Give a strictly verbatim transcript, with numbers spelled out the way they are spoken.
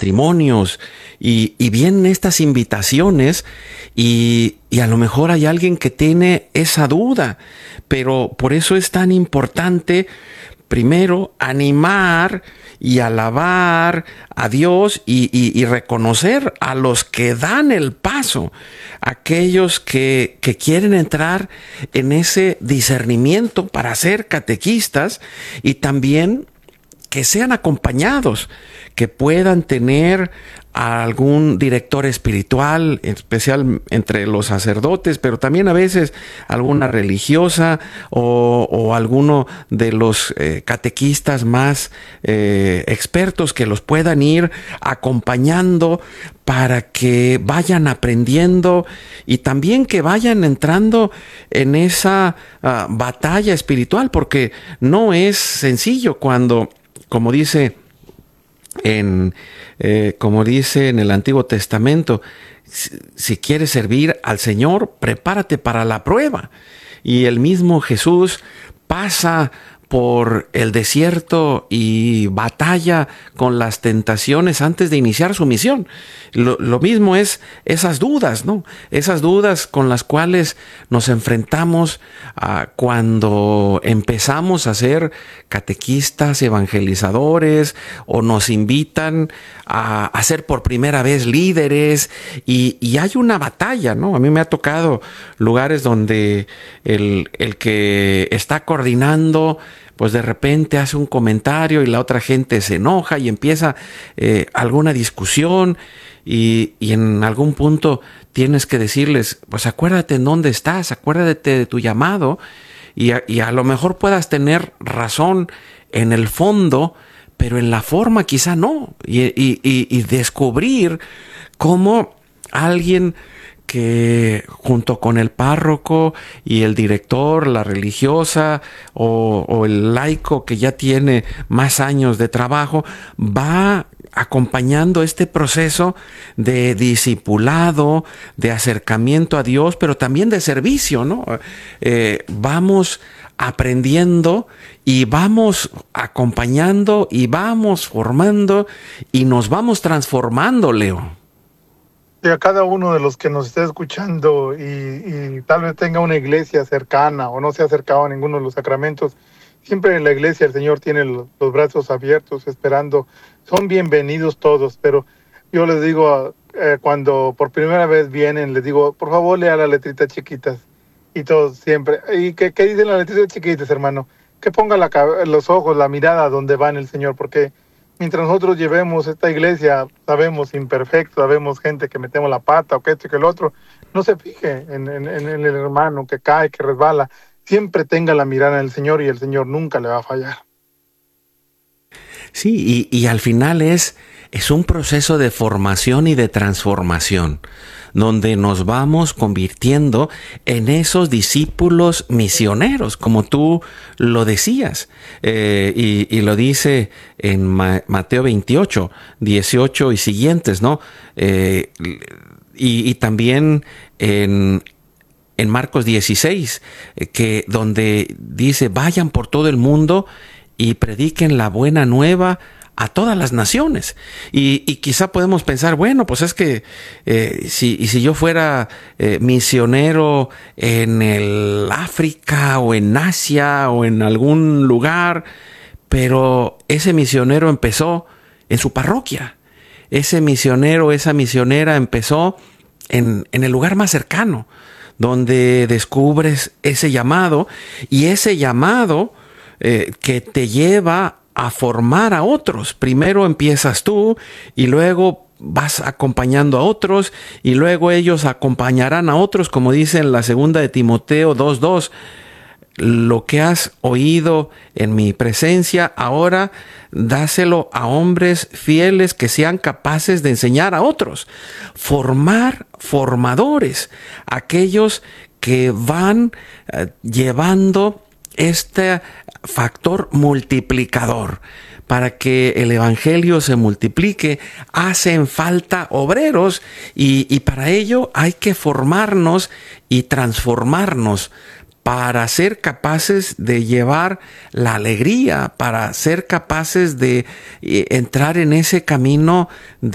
matrimonios y, y vienen estas invitaciones y, y a lo mejor hay alguien que tiene esa duda, pero por eso es tan importante primero animar y alabar a Dios y, y, y reconocer a los que dan el paso, aquellos que, que quieren entrar en ese discernimiento para ser catequistas y también que sean acompañados, que puedan tener a algún director espiritual, en especial entre los sacerdotes, pero también a veces alguna religiosa o, o alguno de los eh, catequistas más eh, expertos que los puedan ir acompañando para que vayan aprendiendo y también que vayan entrando en esa uh, batalla espiritual, porque no es sencillo cuando, como dice En, eh, como dice en el Antiguo Testamento, si, si quieres servir al Señor, prepárate para la prueba. Y el mismo Jesús pasa por el desierto y batalla con las tentaciones antes de iniciar su misión. Lo, lo mismo es esas dudas, ¿no? Esas dudas con las cuales nos enfrentamos uh, cuando empezamos a ser catequistas, evangelizadores, o nos invitan a, a ser por primera vez líderes, y, y hay una batalla, ¿no? A mí me ha tocado lugares donde el, el que está coordinando pues de repente hace un comentario y la otra gente se enoja y empieza eh, alguna discusión y, y en algún punto tienes que decirles, pues acuérdate en dónde estás, acuérdate de tu llamado y a, y a lo mejor puedas tener razón en el fondo, pero en la forma quizá no, y, y, y, y descubrir cómo alguien que junto con el párroco y el director, la religiosa o, o el laico que ya tiene más años de trabajo, va acompañando este proceso de discipulado, de acercamiento a Dios, pero también de servicio, ¿no? Eh, vamos aprendiendo y vamos acompañando y vamos formando y nos vamos transformando, Leo. A cada uno de los que nos esté escuchando y, y tal vez tenga una iglesia cercana o no se ha acercado a ninguno de los sacramentos, siempre en la iglesia el Señor tiene los, los brazos abiertos esperando. Son bienvenidos todos, pero yo les digo, eh, cuando por primera vez vienen, les digo, por favor lea las letritas chiquitas. Y todos siempre, ¿y qué, qué dicen las letritas chiquitas, hermano? Que ponga la, los ojos, la mirada donde va en el Señor, porque mientras nosotros llevemos esta iglesia, sabemos imperfecto, sabemos gente que metemos la pata o que esto y que el otro, no se fije en, en, en el hermano que cae, que resbala, siempre tenga la mirada en el Señor y el Señor nunca le va a fallar. Sí, y, y al final es, es un proceso de formación y de transformación, donde nos vamos convirtiendo en esos discípulos misioneros, como tú lo decías, eh, y, y lo dice en Ma- Mateo veintiocho, dieciocho y siguientes, ¿no? Eh, y, y también en, en Marcos dieciséis, eh, que donde dice, vayan por todo el mundo y prediquen la buena nueva a todas las naciones. Y, y quizá podemos pensar, bueno, pues es que eh, si, y si yo fuera eh, misionero en el África o en Asia o en algún lugar, pero ese misionero empezó en su parroquia. Ese misionero, esa misionera empezó en, en el lugar más cercano, donde descubres ese llamado y ese llamado eh, que te lleva a formar a otros. Primero empiezas tú y luego vas acompañando a otros y luego ellos acompañarán a otros, como dice en la segunda de Timoteo dos dos. Lo que has oído en mi presencia, ahora dáselo a hombres fieles que sean capaces de enseñar a otros. Formar formadores, aquellos que van uh, llevando este factor multiplicador. Para que el evangelio se multiplique, hacen falta obreros y, y para ello hay que formarnos y transformarnos para ser capaces de llevar la alegría, para ser capaces de eh, entrar en ese camino